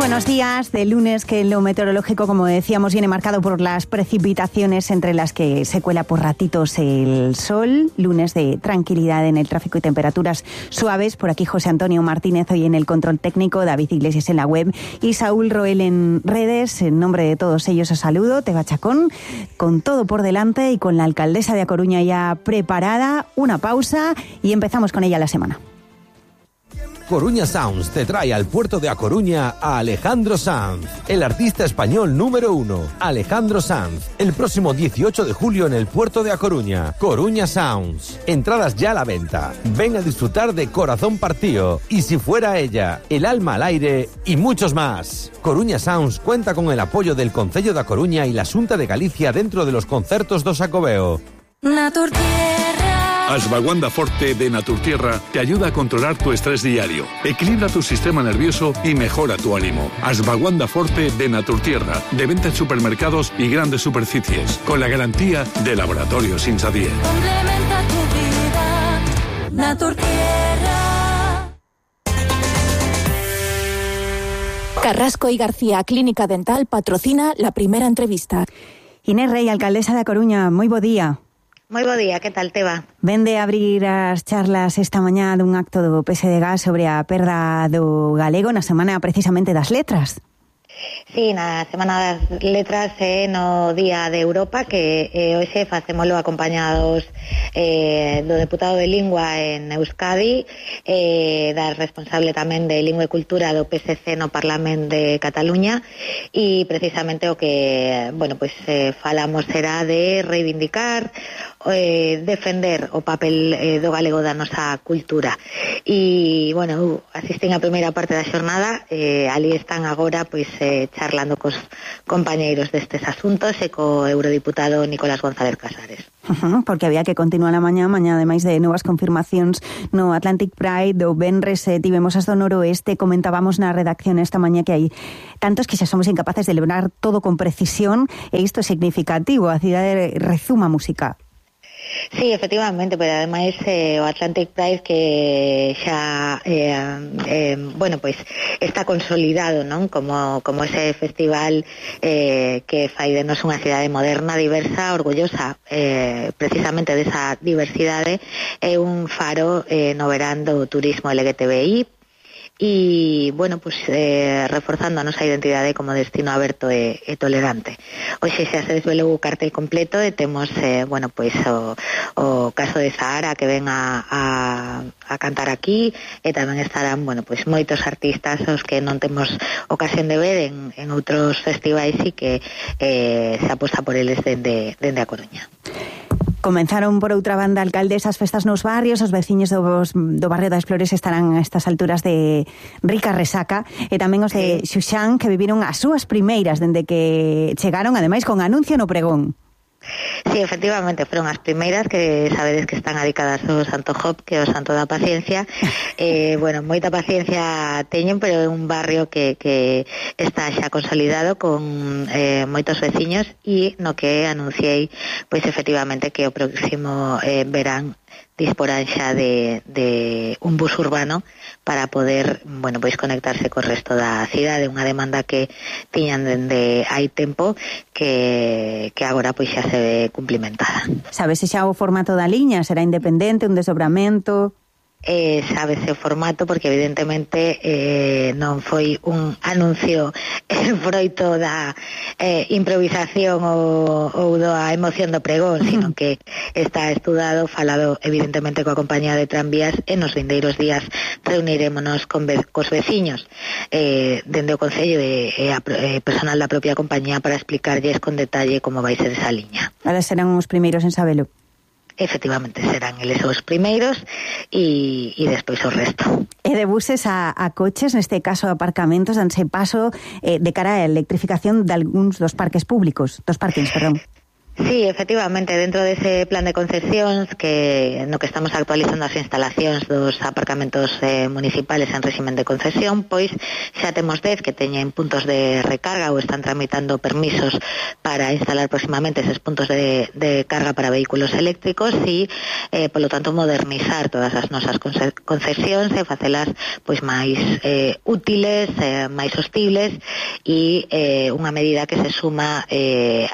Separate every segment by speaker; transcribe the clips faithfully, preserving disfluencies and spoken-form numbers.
Speaker 1: buenos días. De lunes, que lo meteorológico, como decíamos, viene marcado por las precipitaciones, entre las que se cuela por ratitos el sol. Lunes de tranquilidad en el tráfico y temperaturas suaves. Por aquí José Antonio Martínez hoy en el control técnico, David Iglesias en la web y Saúl Roel en redes. En nombre de todos ellos os saludo, Teba Chacón, con todo por delante y con la alcaldesa de A Coruña ya preparada. Una pausa y empezamos con ella la semana.
Speaker 2: Coruña Sounds te trae al puerto de A Coruña a Alejandro Sanz, el artista español número uno. Alejandro Sanz, el próximo dieciocho de julio en el puerto de A Coruña. Coruña Sounds. Entradas ya a la venta. Ven a disfrutar de Corazón Partido, Y si fuera ella, El alma al aire y muchos más. Coruña Sounds cuenta con el apoyo del Concello de A Coruña y la Xunta de Galicia dentro de los concertos do Xacobeo.
Speaker 3: Ashwagandha Forte de Naturtierra te ayuda a controlar tu estrés diario, equilibra tu sistema nervioso y mejora tu ánimo. Ashwagandha Forte de Naturtierra, de venta en supermercados y grandes superficies, con la garantía de Laboratorios Insadier.
Speaker 4: Complementa tu vida, Naturtierra.
Speaker 5: Carrasco y García Clínica Dental patrocina la primera entrevista.
Speaker 1: Inés Rey, alcaldesa de A Coruña, moi bo día.
Speaker 6: Moi bo día, que tal te va?
Speaker 1: Vende a abrir as charlas esta mañá dun acto do P S D G sobre a perda do galego na semana precisamente das letras.
Speaker 6: Sí, na Semana das Letras é eh, no Día de Europa, que eh, hoxe facémolo acompañados eh, do deputado de Lingua en Euskadi, eh, da responsable tamén de Lingua e Cultura do P S C no Parlamento de Cataluña, e precisamente o que, bueno, pues eh, falamos será de reivindicar, eh, defender o papel eh, do galego da nosa cultura. E, bueno, asistín a primeira parte da xornada, eh, ali están agora, pois, eh, charlando cos compañeiros destes asuntos e co eurodiputado Nicolás González Casares.
Speaker 1: Uh-huh, porque había que continuar a mañá, mañá ademais de novas confirmacións no Atlantic Pride, do Benres, eh, tivemos as do Noroeste, comentábamos na redacción esta mañá que hai tantos que xa somos incapaces de lembrar todo con precisión, e isto é significativo, a cidade rezuma música.
Speaker 6: Sí, efectivamente, pero ademais eh, o Atlantic Pride que xa eh, eh, bueno, pois está consolidado, non? Como como ese festival eh, que fai de nos unha cidade moderna, diversa, orgullosa eh, precisamente desa diversidade, é un faro eh, no verán do turismo L G T B I. E, bueno, pues, eh, reforzando a nosa identidade como destino aberto e, e tolerante. Hoxe xa se desvelou o cartel completo e temos, eh, bueno, pues, o, o caso de Sahara que ven a, a, a cantar aquí, e tamén estarán, bueno, pues, moitos artistas os que non temos ocasión de ver en, en outros festivais e que eh, se aposta por eles dende, dende A Coruña.
Speaker 1: Comenzaron, por outra banda, alcaldes, as festas nos barrios. Os veciños dos, do barrio das Flores estarán a estas alturas de rica resaca, e tamén os de Xuxán, que viviron as súas primeiras dende que chegaron, ademais con anuncio no pregón.
Speaker 6: Sí, efectivamente, foron as primeiras, que sabedes que están dedicadas ao Santo Job, que é o santo da paciencia. Eh, bueno, moita paciencia teñen, pero é un barrio que, que está xa consolidado con eh, moitos veciños, e no que anunciei, pois efectivamente, que o próximo eh, verán disporán xa de, de un bus urbano para poder, bueno, pois conectarse co resto da cidade, unha demanda que tiñan dende hai tempo que, que agora pois xa se ve cumplimentada.
Speaker 1: Sabes se xa o formato da liña será independente, un desdobramento?
Speaker 6: Eh, sábese o formato, porque evidentemente eh, non foi un anuncio eh, froito da eh, improvisación ou, ou da emoción do pregón, sino que está estudado, falado evidentemente coa compañía de tranvías, e nos vindeiros días reunirémonos con ve- cos veciños eh, dende o Concello e eh, a, eh, personal da propia compañía para explicarlles con detalle como vai ser esa liña.
Speaker 1: Ahora serán os primeiros en sabelo.
Speaker 6: Efectivamente, serán eles os primeiros e, e despois o resto.
Speaker 1: E de buses a, a coches, neste caso aparcamentos, danse paso eh, de cara á electrificación de algúns dos parques públicos, dos parkings, perdón.
Speaker 6: Sí, efectivamente, dentro dese plan de concesións que no que estamos actualizando as instalacións dos aparcamentos eh, municipales en régimen de concesión, pois xa temos dez que teñen puntos de recarga ou están tramitando permisos para instalar próximamente eses puntos de, de carga para vehículos eléctricos e, eh, polo tanto, modernizar todas as nosas concesións e facelas pois máis eh, útiles, eh, máis sostibles e eh, unha medida que se suma eh,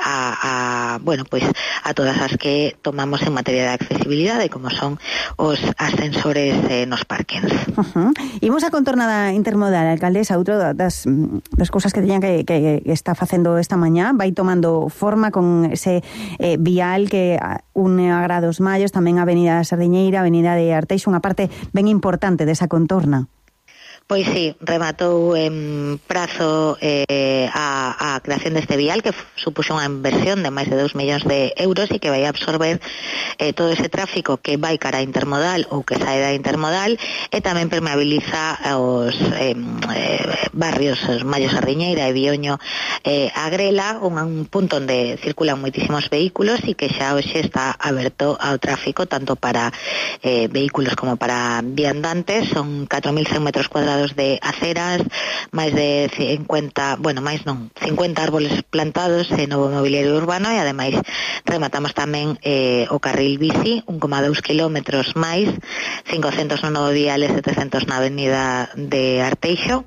Speaker 6: a, a bueno, pois a todas as que tomamos en materia de accesibilidade, como son os ascensores eh, nos parkings.
Speaker 1: Uh-huh. Imos a contornada intermodal, alcaldesa, outro das, das cousas que teña que, que está facendo esta mañá, vai tomando forma con ese eh, vial que une a Grados Mallos, tamén a Avenida Sardiñeira, a Avenida de Arteixo, unha parte ben importante desa contorna.
Speaker 6: Pois sí, rematou en prazo eh, a, a creación deste vial que supuxo unha inversión de máis de dous millóns de euros e que vai absorber eh, todo ese tráfico que vai cara a intermodal ou que sae da intermodal e tamén permeabiliza os eh, eh, barrios os Mallos Sardiñeira e Bioño eh, a Grela, un, un punto onde circulan moitísimos vehículos e que xa hoxe está aberto ao tráfico tanto para eh, vehículos como para viandantes. Son catro mil cen metros cuadrados de aceras, máis de cincuenta, bueno, máis non, cincuenta árboles plantados en novo mobiliario urbano e ademais rematamos tamén eh, o carril bici, un coma dous kilómetros máis, cincocentos no novo vial e setecentos na avenida de Arteixo,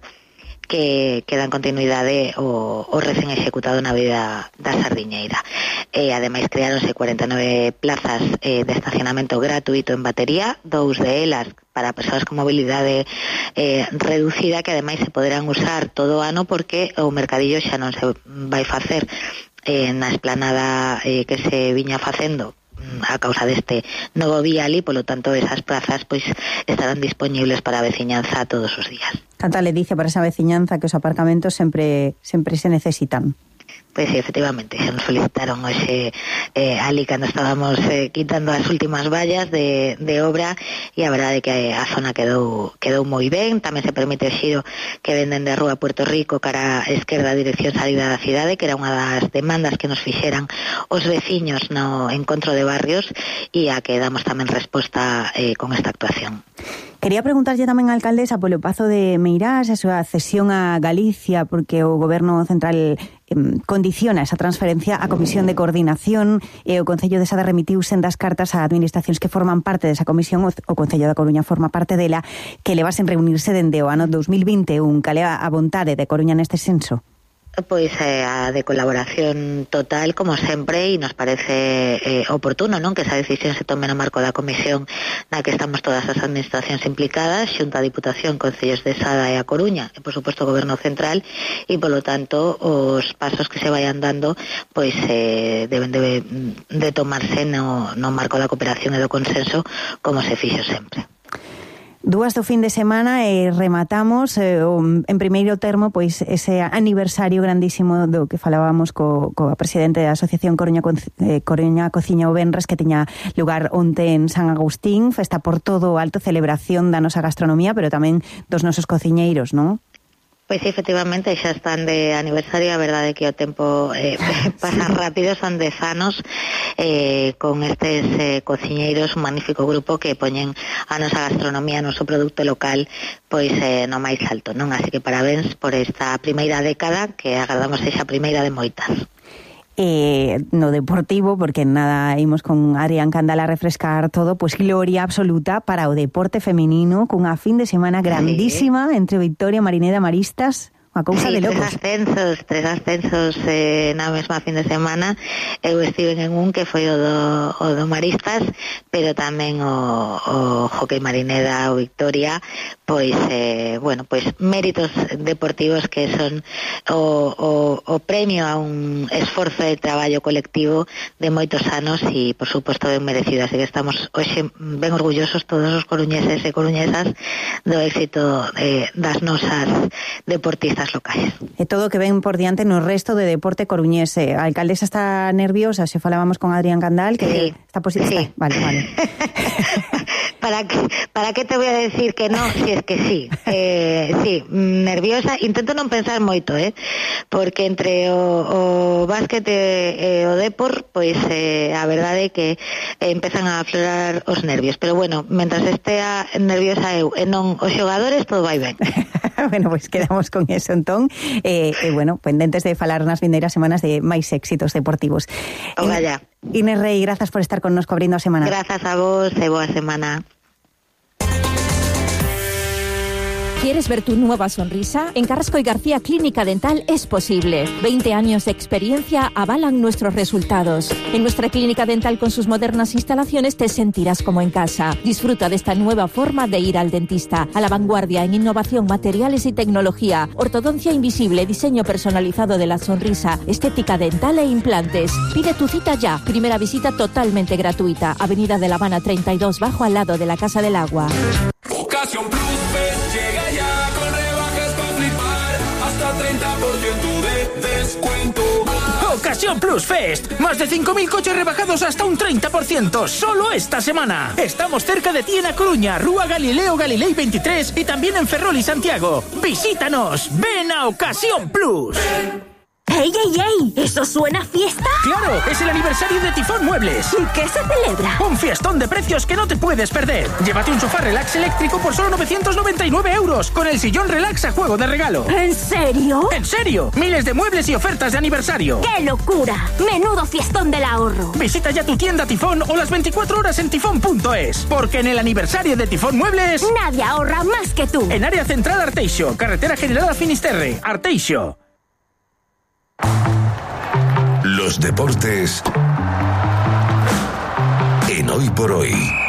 Speaker 6: que, que dan continuidade o, o recén executado na vida da Sardiñeira. E ademais creáronse cuarenta e nove plazas eh, de estacionamento gratuito en batería, dous de elas para persoas con mobilidade eh, reducida, que ademais se poderán usar todo o ano porque o mercadillo xa non se vai facer eh, na esplanada eh, que se viña facendo a causa deste novo vial e, polo tanto, esas plazas pois estarán disponibles para a veciñanza todos os días.
Speaker 1: Tanta le dice para esa veciñanza que os aparcamentos sempre sempre se necesitan.
Speaker 6: Pois sí, efectivamente, xa nos solicitaron hoxe eh, ali cando estábamos eh, quitando as últimas vallas de, de obra e a verdade é que a zona quedou quedou moi ben. Tamén se permite o xiro que venden de Rúa Puerto Rico cara a esquerda a dirección salida da cidade, que era unha das demandas que nos fixeran os veciños no encontro de barrios e a que damos tamén resposta eh, con esta actuación.
Speaker 1: Quería preguntarlle tamén á alcaldesa polo Pazo de Meirás, a súa cesión a Galicia, porque o Goberno Central eh, condiciona esa transferencia á Comisión de Coordinación e o Concello de Sada remitiu sendas cartas a administracións que forman parte desa comisión, o Concello da Coruña forma parte dela, que levasen reunirse dende o ano dos mil vinte e un. Cal é a vontade de Coruña neste senso?
Speaker 6: Pois eh, a de colaboración total, como sempre, e nos parece eh, oportuno, non, que esa decisión se tome no marco da comisión na que estamos todas as administracións implicadas, Xunta, Diputación, Concellos de Sada e a Coruña, e, por suposto, o Goberno Central, e, polo tanto, os pasos que se vayan dando, pois, eh, deben de, de tomarse no, no marco da cooperación e do consenso, como se fixo sempre.
Speaker 1: Dúas do fin de semana e rematamos eh, en primeiro termo pois ese aniversario grandísimo do que falábamos co, co presidente da Asociación Coruña, eh, Coruña Cociña o Benres, que tiña lugar onte en San Agustín, festa por todo o alto, celebración da nosa gastronomía, pero tamén dos nosos cociñeiros, non?
Speaker 6: Pois sí, efectivamente, xa están de aniversario, a verdade é que o tempo eh, pasa sí. rápido, son dez anos eh, con estes eh, cociñeiros, un magnífico grupo que poñen a nosa gastronomía, a noso produto local, pois eh, no máis alto, non? Así que parabéns por esta primeira década, que agardamos esa primeira de moitas.
Speaker 1: Eh, no deportivo, porque nada, imos con Adrián Candal a refrescar todo, pois gloria absoluta para o deporte feminino, cunha fin de semana grandísima sí. entre Victoria, Marineda, Maristas, unha cousa
Speaker 6: sí,
Speaker 1: de locos.
Speaker 6: Tres ascensos, tres ascensos eh, na mesma fin de semana. Eu estive en un que foi o do, o do Maristas, pero tamén o, o Hockey Marineda, o Victoria, pois, eh, bueno, pois méritos deportivos que son o, o, o premio a un esforzo de traballo colectivo de moitos anos e, por suposto, ben merecido. Así que estamos hoxe ben orgullosos todos os coruñeses e coruñesas do éxito eh, das nosas deportistas locais.
Speaker 1: E todo que ven por diante no resto de deporte coruñese. A alcaldesa está nerviosa, se falábamos con Adrián Candal, que
Speaker 6: sí,
Speaker 1: está posible.
Speaker 6: Sí.
Speaker 1: Vale, vale.
Speaker 6: ¿Para qué, ¿Para qué te voy a decir que no? Si que sí, eh, sí, nerviosa, intento non pensar moito, eh, porque entre o, o básquet e, e o depor, pois eh, a verdade é que eh, empezan a aflorar os nervios, pero bueno, mentras estea nerviosa eu e non os xogadores, todo vai ben.
Speaker 1: Bueno, pois pues quedamos con eso entón, e eh, eh, bueno, pendentes de falar nas vindeiras semanas de máis éxitos deportivos.
Speaker 6: Ojalá.
Speaker 1: Inés Rey, grazas por estar connosco abrindo a semana.
Speaker 6: Grazas a vos e boa semana.
Speaker 5: ¿Quieres ver tu nueva sonrisa? En Carrasco y García Clínica Dental es posible. veinte años de experiencia avalan nuestros resultados. En nuestra clínica dental con sus modernas instalaciones te sentirás como en casa. Disfruta de esta nueva forma de ir al dentista. A la vanguardia en innovación, materiales y tecnología. Ortodoncia invisible, diseño personalizado de la sonrisa, estética dental e implantes. Pide tu cita ya. Primera visita totalmente gratuita. Avenida de La Habana treinta y dos, bajo al lado de la Casa del Agua.
Speaker 7: Ocasión Plus Fest llega ya con rebajas para flipar, hasta treinta por ciento de descuento.
Speaker 8: Ocasión Plus Fest, más de cinco mil coches rebajados hasta un treinta por ciento, solo esta semana. Estamos cerca de ti en A Coruña, Rúa Galileo Galilei veintitrés y también en Ferrol y Santiago. Visítanos, ven a Ocasión Plus.
Speaker 9: ¡Ey, ey, ey! ¿Eso suena a fiesta?
Speaker 8: ¡Claro! Es el aniversario de Tifón Muebles.
Speaker 9: ¿Y qué se celebra?
Speaker 8: Un fiestón de precios que no te puedes perder. Llévate un sofá relax eléctrico por solo novecientos noventa y nueve euros, con el sillón relax a juego de regalo.
Speaker 9: ¿En serio?
Speaker 8: ¡En serio! Miles de muebles y ofertas de aniversario.
Speaker 9: ¡Qué locura! ¡Menudo fiestón del ahorro!
Speaker 8: Visita ya tu tienda Tifón o las veinticuatro horas en tifón punto es. Porque en el aniversario de Tifón Muebles...
Speaker 9: nadie ahorra más que tú.
Speaker 8: En Área Central Arteixo, Carretera General a Finisterre, Arteixo.
Speaker 10: Los deportes en Hoy por Hoy.